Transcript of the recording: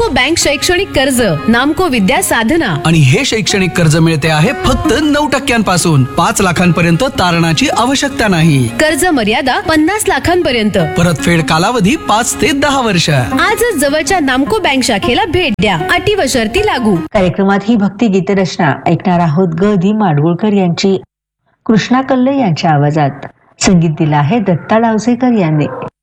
नामको बँक शैक्षणिक कर्ज, नामको विद्या साधना. आणि हे शैक्षणिक कर्ज मिळते आहे फक्त 9% 5 लाखांपर्यंत तारणाची आवश्यकता नाही. कर्ज मर्यादा 50 लाखांपर्यंत. परतफेड कालावधी 5 ते 10 वर्ष. आजच जवळच्या नामको बँक शाखेला भेट द्या. अटी व शर्ती लागू. कार्यक्रमात ही भक्ती गीतरचना ऐकणार आहोत ग दी माडगुळकर यांची. कृष्णा कल्ले यांच्या आवाजात. संगीत दिलं आहे दत्ता डावसेकर यांनी.